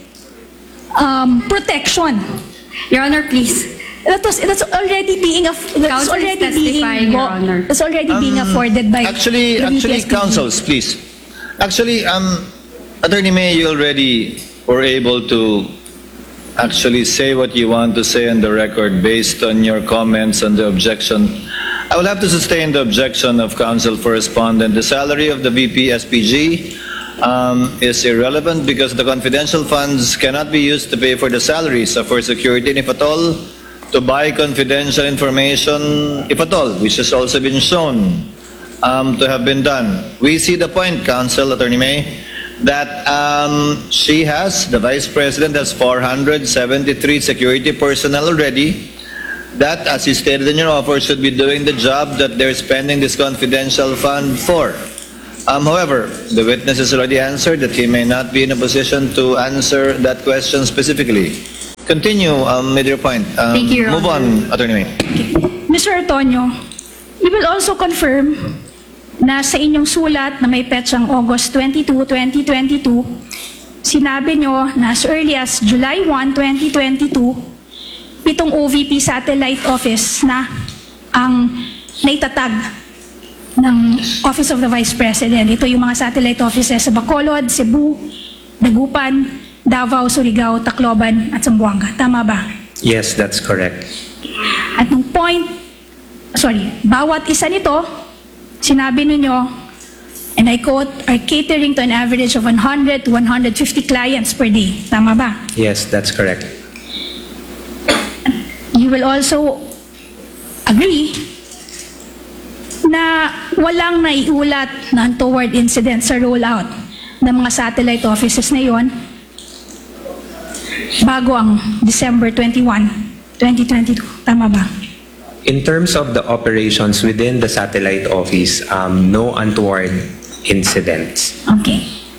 um, protection. Your Honor, please. That was that's already being aff- that's Counsel is already testifying, being Your go- Honor. that's already being afforded by Actually, the actually, V P S P G. counsels, please. Actually, um, Attorney May, you already were able to actually say what you want to say on the record based on your comments on the objection. I will have to sustain the objection of counsel for respondent. The salary of the V P S P G um, is irrelevant because the confidential funds cannot be used to pay for the salaries of our security, and if at all, to buy confidential information, if at all, which has also been shown um, to have been done. We see the point, Counsel, Attorney May, that um, she has, the Vice President has four hundred seventy-three security personnel already, that, as you stated in your offer, should be doing the job that they're spending this confidential fund for. Um, however, the witness has already answered that he may not be in a position to answer that question specifically. Continue um, with your point. Um, Thank you, Your Move Honor. on, Attorney May. Mister Antonio, we will also confirm na sa inyong sulat na may petsang August twenty-second, twenty twenty-two, sinabi nyo na as early as July first, twenty twenty-two, pitong O V P satellite office na ang naitatag ng Office of the Vice President. Ito yung mga satellite offices sa Bacolod, Cebu, Dagupan, Davao, Surigao, Tacloban, at Zamboanga. Tama ba? Yes, that's correct. At nung point, sorry, bawat isa nito, sinabi ninyo, and I quote, are catering to an average of one hundred to one hundred fifty clients per day. Tama ba? Yes, that's correct. You will also agree na walang naiulat na untoward incident sa rollout ng mga satellite offices na yon bago ang December twenty-first, twenty twenty-two. Tama ba? In terms of the operations within the satellite office, um, no untoward incidents. Okay.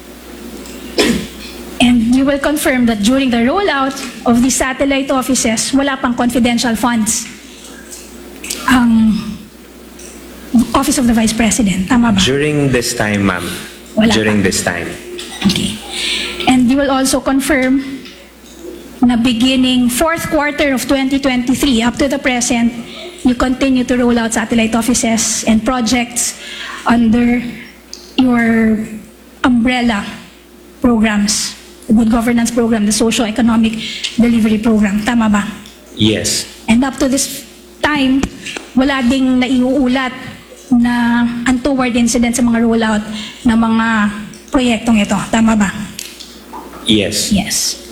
And you will confirm that during the rollout of the satellite offices, wala pang confidential funds ang Office of the Vice President. Tama ba? During this time, ma'am. Wala During pa. this time. Okay. And you will also confirm na beginning fourth quarter of twenty twenty-three up to the present, you continue to roll out satellite offices and projects under your umbrella programs, the Good Governance Program, the Socio-Economic Delivery Program. Tama ba? Yes. And up to this time, wala ding naiuulat na untoward incident sa mga rollout ng mga proyektong ito. Tama ba? Yes. Yes.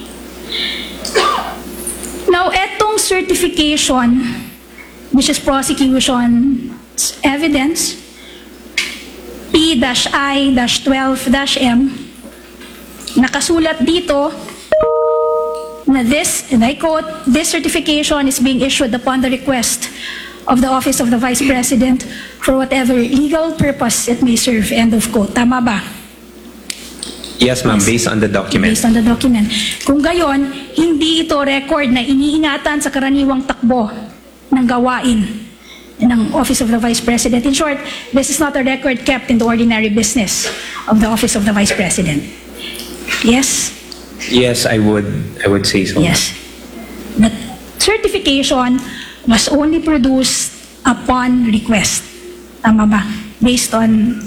Now, etong certification, which is prosecution's evidence, P I twelve M, nakasulat dito na this, and I quote, this certification is being issued upon the request of the Office of the Vice President for whatever legal purpose it may serve, end of quote. Tama ba? Yes, ma'am, based on the document. Based on the document. Kung gayon, hindi ito record na iniingatan sa karaniwang takbo ng gawain ng Office of the Vice President. In short, this is not a record kept in the ordinary business of the Office of the Vice President. Yes? Yes, I would I would say so. Yes. The certification was only produced upon request. Tama ba? Based on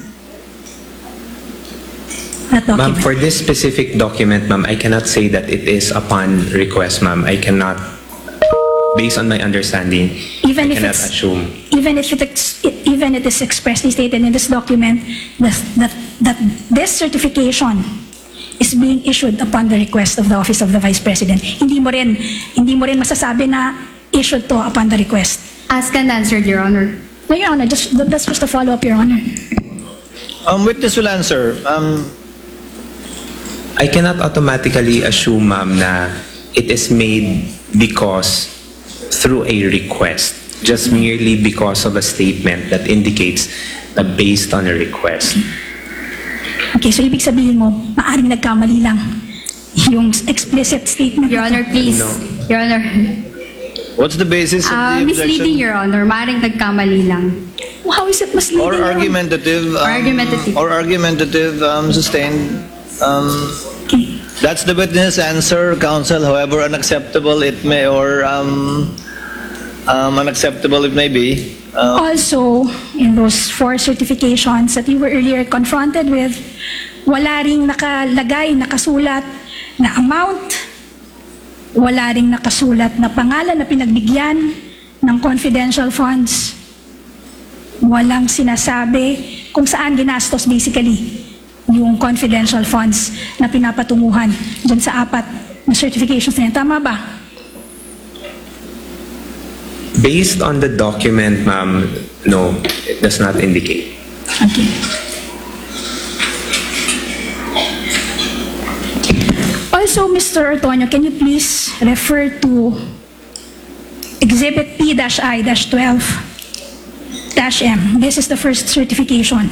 that Ma'am, document. for this specific document, ma'am, I cannot say that it is upon request, ma'am. I cannot, based on my understanding, Even I if cannot it's- assume. Even if it, even it is expressly stated in this document that, that, that this certification is being issued upon the request of the Office of the Vice President. Hindi mo rin, hindi mo rin masasabi na issued to upon the request. Asked and answered, Your Honor. No, Your Honor, just, that's just a follow-up, Your Honor. Um, witness will answer. Um, I cannot automatically assume, ma'am, na it is made because through a request, just merely because of a statement that indicates that based on a request. Okay, so ibig sabihin mo, maaring nagkamali lang yung explicit statement. Your Honor, please. No. Your Honor. what's the basis of Uh, the misleading, objection? Your Honor. Maring nagkamali lang. How is it misleading? Or Your Honor? argumentative? Um, Argumentative. Or argumentative um, sustained? Um, Okay. That's the witness answer, counsel. However unacceptable it may, or um, um, unacceptable it may be. Uh, Also, in those four certifications that you were earlier confronted with, wala ring nakalagay, nakasulat na amount, wala ring nakasulat na pangalan na pinagbigyan ng confidential funds. Walang sinasabi kung saan ginastos basically yung confidential funds na pinapatunguhan dyan sa apat na certifications na yan. Tama ba? Based on the document, ma'am, no, it does not indicate. Okay. Also, Mister Ortonio, can you please refer to Exhibit P I twelve M? This is the first certification.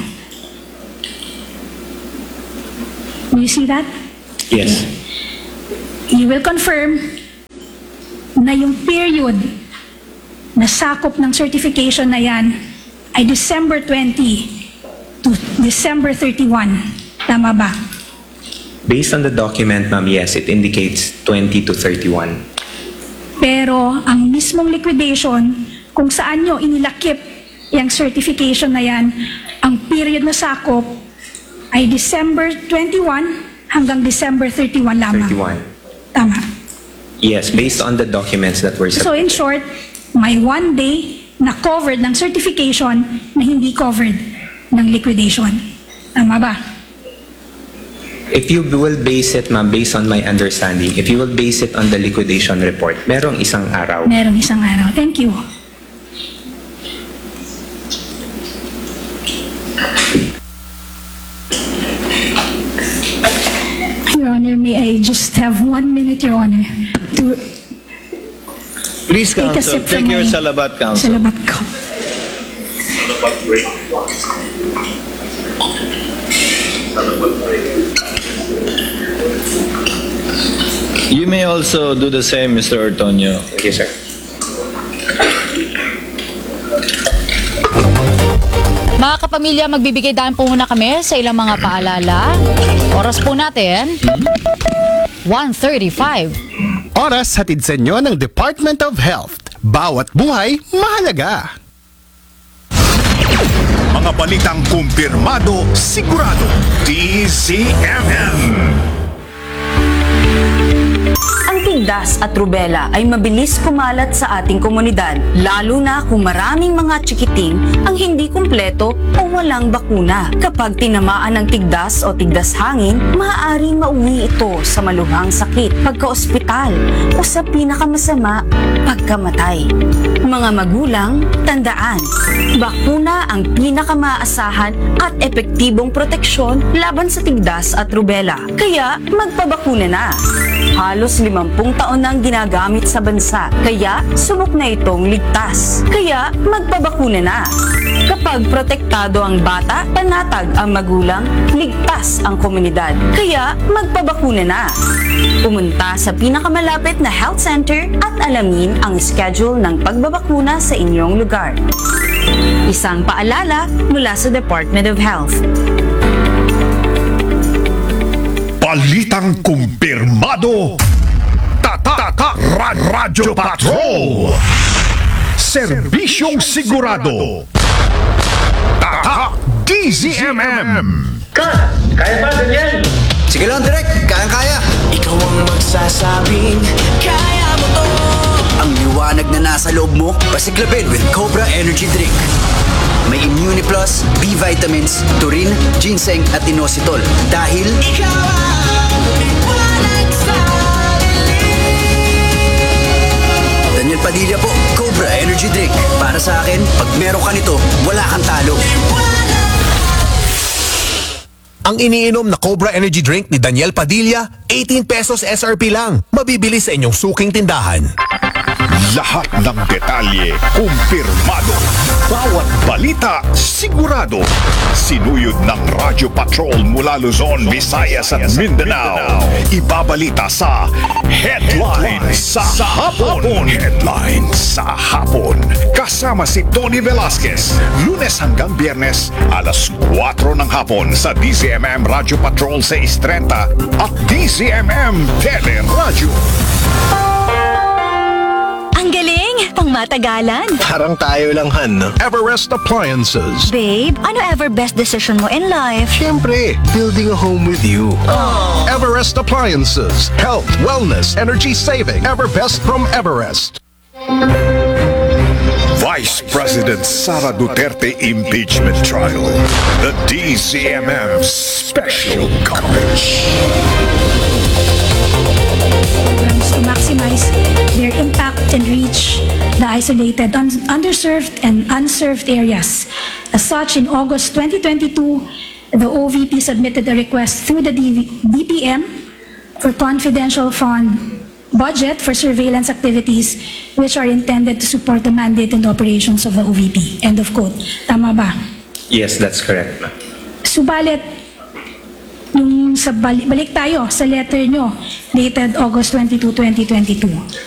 Do you see that? Yes. You will confirm na yung period na sakop ng certification na yan ay December twenty to December thirty-one. Tama ba? Based on the document, ma'am, yes, it indicates twenty to thirty-one. Pero ang mismong liquidation, kung saan nyo inilakip yung certification na yan, ang period na sakop ay December twenty-one hanggang December thirty-one lamang. thirty-one. Tama. Yes, based on the documents that were So in short, may one day na covered ng certification na hindi covered ng liquidation. Tama ba? If you will base it, ma'am, based on my understanding, if you will base it on the liquidation report, merong isang araw. Merong isang araw. Thank you. Your Honor, may I just have one minute, Your Honor, to Please, take a counsel, sip take from your my salabat, counsel. salabat ko. You may also do the same, Mister Ortonio. Thank you, sir. Mga kapamilya, magbibigay daan po muna kami sa ilang mga paalala. Oras po natin, one thirty-five. Oras hatid sa inyo ng Department of Health. Bawat buhay, mahalaga. Mga balitang kumpirmado, sigurado. D Z M M. Ang tigdas at rubela ay mabilis kumalat sa ating komunidad, lalo na kung maraming mga tsikiting ang hindi kumpleto o walang bakuna. Kapag tinamaan ng tigdas o tigdas hangin, maaaring mauwi ito sa maluhang sakit, pagka-ospital o sa pinakamasama, pagkamatay. Mga magulang, tandaan, bakuna ang pinakamaasahan at epektibong proteksyon laban sa tigdas at rubela. Kaya magpabakuna na. Halos limampung taon nang ginagamit sa bansa, kaya subok na itong ligtas. Kaya magpabakuna na. Kapag protektado ang bata, panatag ang magulang, ligtas ang komunidad. Kaya magpabakuna na. Pumunta sa pinakamalapit na health center at alamin ang schedule ng pagbabakuna sa inyong lugar. Isang paalala mula sa Department of Health. Balitang kumpirmado. Tatak Rad Radyo Patrol. Serbisyong sigurado. Tatak D Z M M. Cut! Kaya ba, Daniel? Sige lang, direct. Kayang-kaya. Ikaw ang magsasabing kaya mo to. Ang liwanag na nasa loob mo, pasiklabin with Cobra Energy Drink. May Immune Plus, B vitamins, taurine, ginseng at inositol. Dahil ikaw ang liwanag sa dilim. Daniel Padilla po, Cobra Energy Drink. Para sa akin, pag meron ka nito, wala kang talo. Ang iniinom na Cobra Energy Drink ni Daniel Padilla, eighteen pesos S R P lang. Mabibili sa inyong suking tindahan. Lahat ng detalye, kumpirmado. Bawat balita, sigurado. Sinuyod ng Radyo Patrol mula Luzon, Visayas at Mindanao. Ibabalita sa Headline sa Hapon. Headline sa Hapon. Kasama si Tony Velasquez. Lunes hanggang Biyernes, alas kwatro ng hapon sa D Z M M Radyo Patrol six thirty at D Z M M Teleradyo. Ang galing! Pang matagalan! Parang tayo lang, Han. Everest Appliances. Babe, ano ever best decision mo in life? Siyempre, building a home with you. Aww. Everest Appliances. Health, wellness, energy saving. Ever best from Everest. Vice President Sara Duterte impeachment trial. The D C M M special coverage. Programs to maximize their impact and reach the isolated, un- underserved, and unserved areas. As such, in August twenty twenty-two, the O V P submitted a request through the D P M for confidential fund budget for surveillance activities which are intended to support the mandate and operations of the O V P. End of quote. Tama ba? Yes, that's correct, ma'am. Subalit, yung sa balik, balik tayo sa letter nyo dated August twenty-second, twenty twenty-two.